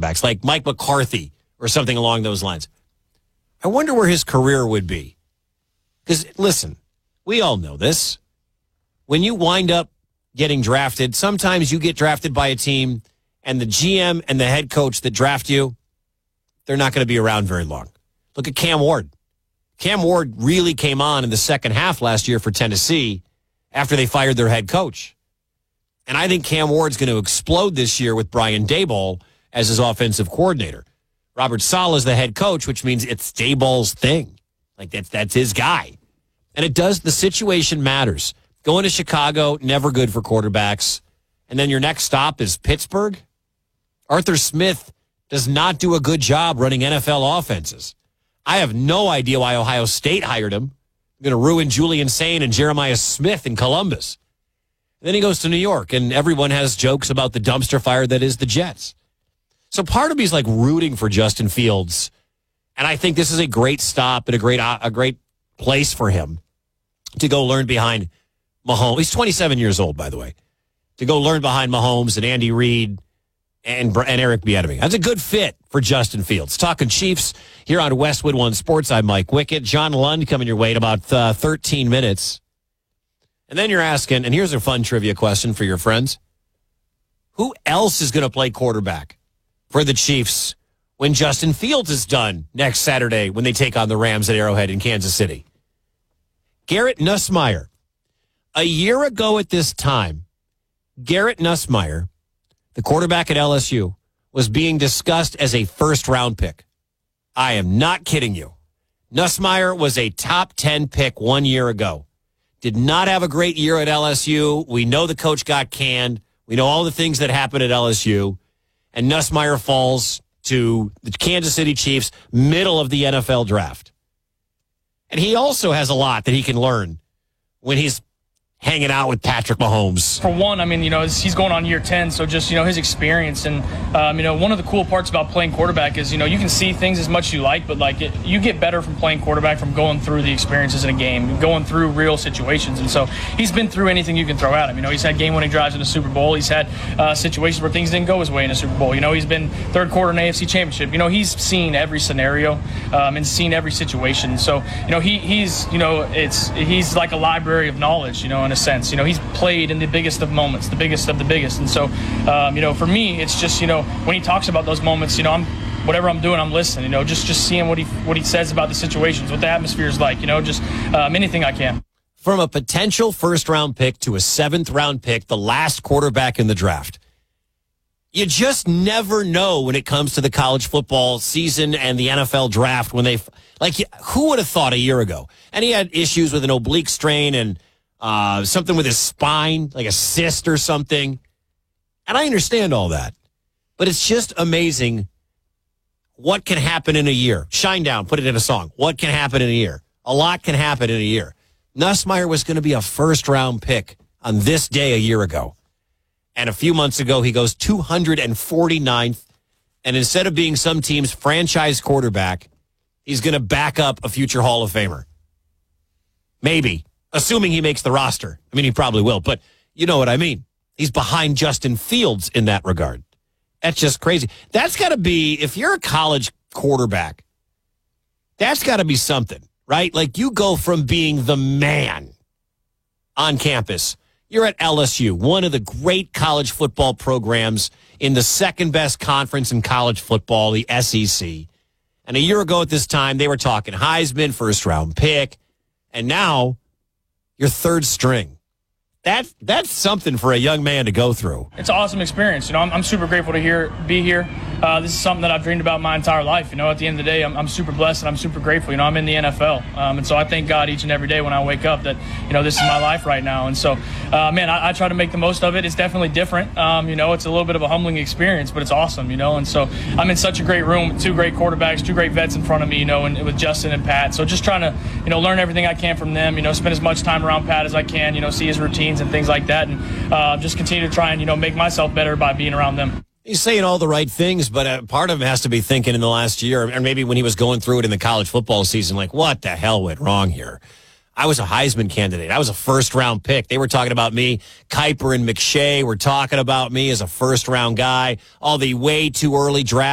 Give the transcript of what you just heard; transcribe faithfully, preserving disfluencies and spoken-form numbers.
quarterbacks, like Mike McCarthy or something along those lines. I wonder where his career would be. Because, listen, we all know this. When you wind up getting drafted, sometimes you get drafted by a team and the G M and the head coach that draft you, they're not going to be around very long. Look at Cam Ward. Cam Ward really came on in the second half last year for Tennessee after they fired their head coach. And I think Cam Ward's going to explode this year with Brian Daboll as his offensive coordinator. Robert Saleh is the head coach, which means it's Daboll's thing. Like, that's, that's his guy. And it does, the situation matters. Going to Chicago, never good for quarterbacks. And then your next stop is Pittsburgh. Arthur Smith does not do a good job running N F L offenses. I have no idea why Ohio State hired him. I'm going to ruin Julian Sain and Jeremiah Smith in Columbus. And then he goes to New York, and everyone has jokes about the dumpster fire that is the Jets. So part of me is like rooting for Justin Fields, and I think this is a great stop and a great a great place for him to go learn behind Mahomes. He's twenty-seven years old, by the way. To go learn behind Mahomes and Andy Reid and, and Eric Bieniemy. That's a good fit for Justin Fields. Talking Chiefs here on Westwood One Sports. I'm Mike Wickett. John Lund coming your way in about uh, thirteen minutes. And then you're asking, and here's a fun trivia question for your friends. Who else is going to play quarterback for the Chiefs when Justin Fields is done next Saturday when they take on the Rams at Arrowhead in Kansas City? Garrett Nussmeier. A year ago at this time, Garrett Nussmeier, the quarterback at L S U, was being discussed as a first-round pick. I am not kidding you. Nussmeier was a top ten pick one year ago. Did not have a great year at L S U. We know the coach got canned. We know all the things that happened at L S U. And Nussmeier falls to the Kansas City Chiefs, middle of the N F L draft. And he also has a lot that he can learn when he's hanging out with Patrick Mahomes. For one, I mean, you know, he's going on year ten, so just, you know, his experience. And, um, you know, one of the cool parts about playing quarterback is, you know, you can see things as much as you like, but, like, it, you get better from playing quarterback from going through the experiences in a game, going through real situations. And so he's been through anything you can throw at him. You know, he's had game-winning drives in the Super Bowl. He's had uh, situations where things didn't go his way in the Super Bowl. You know, he's been third quarter in the A F C Championship. You know, he's seen every scenario um, and seen every situation. So, you know, he he's, you know, it's he's like a library of knowledge, you know, in a sense. You know, he's played in the biggest of moments, the biggest of the biggest. And so, um, you know, for me, it's just, you know, when he talks about those moments, you know, I'm whatever I'm doing, I'm listening, you know, just just seeing what he what he says about the situations, what the atmosphere is like, you know, just um, anything I can. From a potential first-round pick to a seventh-round pick, the last quarterback in the draft. You just never know when it comes to the college football season and the N F L draft when they, like, who would have thought a year ago? And he had issues with an oblique strain and Uh, something with his spine, like a cyst or something. And I understand all that. But it's just amazing what can happen in a year. Shinedown, put it in a song. What can happen in a year? A lot can happen in a year. Nussmeier was going to be a first-round pick on this day a year ago. And a few months ago, he goes two hundred forty-ninth. And instead of being some team's franchise quarterback, he's going to back up a future Hall of Famer. Maybe. Assuming he makes the roster. I mean, he probably will, but you know what I mean. He's behind Justin Fields in that regard. That's just crazy. That's got to be, if you're a college quarterback, that's got to be something, right? Like, you go from being the man on campus. You're at L S U, one of the great college football programs in the second best conference in college football, the S E C. And a year ago at this time, they were talking Heisman, first round pick, and now your third string. That, that's something for a young man to go through. It's an awesome experience. You know, I'm, I'm super grateful to hear, be here. Uh, this is something that I've dreamed about my entire life. You know, at the end of the day, I'm, I'm super blessed and I'm super grateful. You know, I'm in the N F L. Um, and so I thank God each and every day when I wake up that, you know, this is my life right now. And so, uh, man, I, I try to make the most of it. It's definitely different. Um, you know, it's a little bit of a humbling experience, but it's awesome, you know. And so I'm in such a great room with two great quarterbacks, two great vets in front of me, you know, and with Justin and Pat. So just trying to, you know, learn everything I can from them, you know, spend as much time around Pat as I can, you know, see his routines and things like that. And uh, just continue to try and, you know, make myself better by being around them. He's saying all the right things, but uh, part of him has to be thinking in the last year, or maybe when he was going through it in the college football season, like, what the hell went wrong here? I was a Heisman candidate. I was a first-round pick. They were talking about me. Kiper and McShay were talking about me as a first-round guy. All the way too early draft.